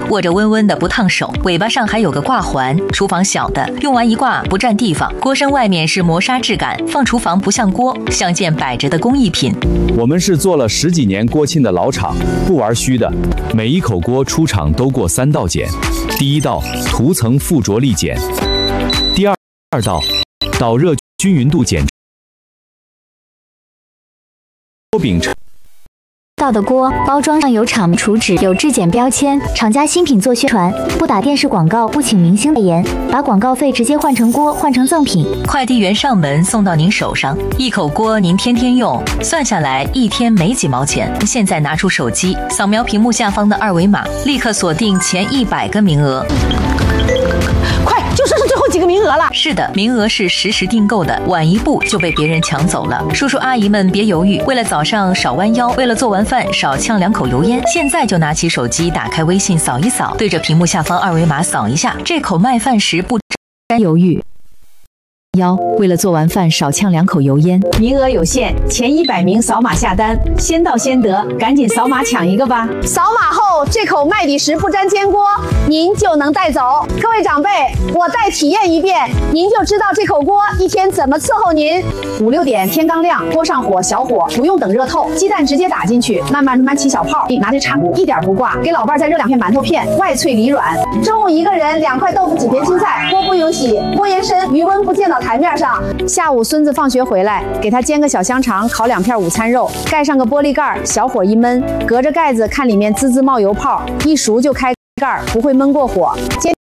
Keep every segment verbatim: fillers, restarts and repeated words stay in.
握着温温的不烫手，尾巴上还有个挂环。厨房小的，用完一挂不占地方。锅身外面是磨砂质感，放厨房不像锅，像件摆着的工艺品。 我们是做了十几年锅沁的老厂，不玩虚的。每一口锅出厂都过三道检，第一道涂层附着力检，第二二道导热均匀度检。锅饼到的锅包装上有厂厨址、有质检标签，厂家新品做宣传，不打电视广告，不请明星代言，把广告费直接换成锅，换成赠品。 快递员上门送到您手上，一口锅您天天用，算下来一天没几毛钱。现在拿出手机，扫描屏幕下方的二维码，立刻锁定前一百个名额。 快，就剩下最后几个名额了。 是的，名额是实时订购的，晚一步就被别人抢走了。叔叔阿姨们别犹豫，为了早上少弯腰，为了做完饭少呛两口油烟，现在就拿起手机，打开微信扫一扫，对着屏幕下方二维码扫一下，这口麦饭时不沾犹豫。腰，为了做完饭少呛两口油烟。 名额有限，前一百名扫码下单，先到先得，赶紧扫码抢一个吧！扫码后，这口麦底石不粘煎锅您就能带走。各位长辈，我再体验一遍，您就知道这口锅一天怎么伺候您。五六点天刚亮，锅上火小火，不用等热透，鸡蛋直接打进去，慢慢慢慢起小泡，拿着叉骨一点不挂，给老伴再热两片馒头片，外脆里软。中午一个人两块豆腐几片青菜，锅不用洗，锅沿深，余温不溅到台面上。下午孙子放学回来，给他煎个小香肠，烤两片午餐肉，盖上个玻璃盖，小火一焖，隔着盖子看里面滋滋冒油泡，一熟就开盖，不会焖过火。煎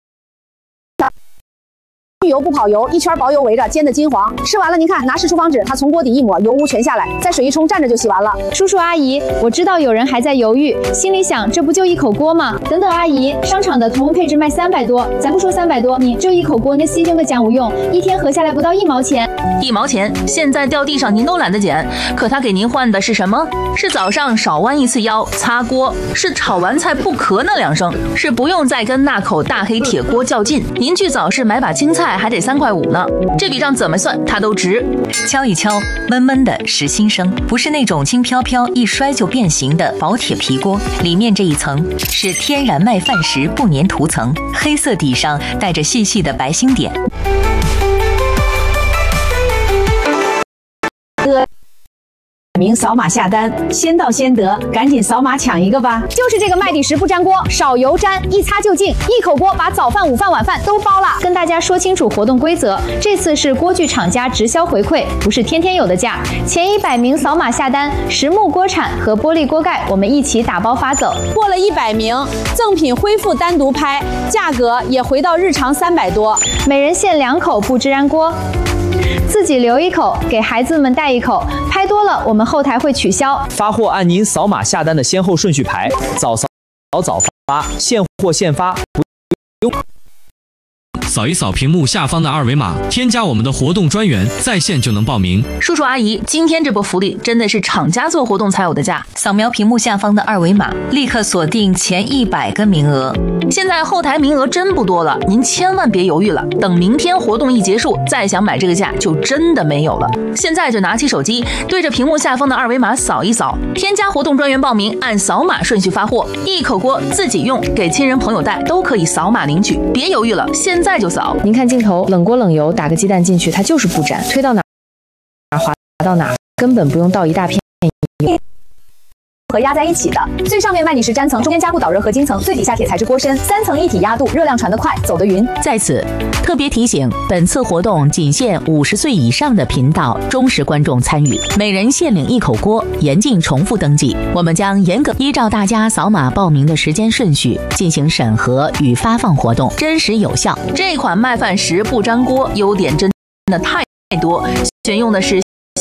油不跑油，一圈薄油围着，煎的金黄。吃完了，您看，拿湿厨房纸，它从锅底一抹，油污全下来，再水一冲，蘸着就洗完了。 叔叔阿姨，我知道有人还在犹豫，心里想这不就一口锅吗？等等，阿姨，商场的同配置卖三百多，咱不说三百多，你就一口锅，那牺牲个家务用，一天合下来不到一毛钱。 一毛钱，现在掉地上您都懒得捡，可他给您换的是什么？是早上少弯一次腰，擦锅，是炒完菜不咳那两声，是不用再跟那口大黑铁锅较劲。您去早市买把青菜还得三块五呢，这笔账怎么算它都值。敲一敲，闷闷的实心声，不是那种轻飘飘一摔就变形的薄铁皮锅，里面这一层是天然麦饭石不粘涂层，黑色底上带着细细的白星点。 名扫码下单，先到先得，赶紧扫码抢一个吧！就是这个麦底石不粘锅，少油粘，一擦就净，一口锅把早饭、午饭、晚饭都包了。 跟大家说清楚活动规则，这次是锅具厂家直销回馈，不是天天有的价。前一百名扫码下单，实木锅铲和玻璃锅盖我们一起打包发走。 过了一百名，赠品恢复单独拍，价格也回到日常三百多， 每人限两口不支燃锅。自己留一口，给孩子们带一口，拍多了我们后台会取消。 发货按您扫码下单的先后顺序排，早扫早发，现货现发，不用。 扫一扫屏幕下方的二维码，添加我们的活动专员，在线就能报名。 叔叔阿姨，今天这波福利真的是厂家做活动才有的价。扫描屏幕下方的二维码，立刻锁定前一百个名额。现在后台名额真不多了，您千万别犹豫了，等明天活动一结束，再想买这个价就真的没有了。现在就拿起手机，对着屏幕下方的二维码扫一扫，添加活动专员报名，按扫码顺序发货，一口锅自己用，给亲人朋友带都可以扫码领取，别犹豫了，现在就扫。 您看镜头，冷锅冷油，打个鸡蛋进去，它就是不粘，推到哪儿滑到哪儿，根本不用倒一大片油。 和压在一起的，最上面麦底石粘层，中间加固导热合金层，最底下铁材质锅身，三层一体压度，热量传得快，走得匀。 在此特别提醒，本次活动仅限五十岁以上的频道忠实观众参与，每人限领一口锅，严禁重复登记。我们将严格依照大家扫码报名的时间顺序进行审核与发放活动，真实有效。 这款麦饭石不粘锅优点真的太多，选用的是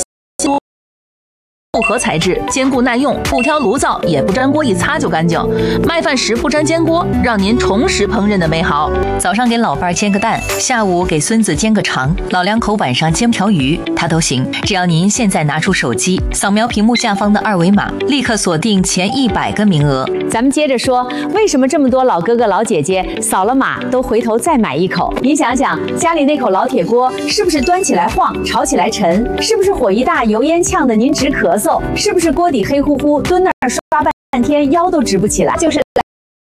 复合材质，坚固耐用，不挑炉灶，也不粘锅，一擦就干净。麦饭石不粘煎锅，让您重拾烹饪的美好。早上给老伴煎个蛋，下午给孙子煎个肠，老两口晚上煎条鱼，它都行。只要您现在拿出手机，扫描屏幕下方的二维码，立刻锁定前一百个名额。 咱们接着说，为什么这么多老哥哥老姐姐扫了码都回头再买一口？您想想，家里那口老铁锅是不是端起来晃，炒起来沉？是不是火一大，油烟呛得您直咳嗽？是不是锅底黑乎乎，蹲那儿刷半天腰都直不起来？就是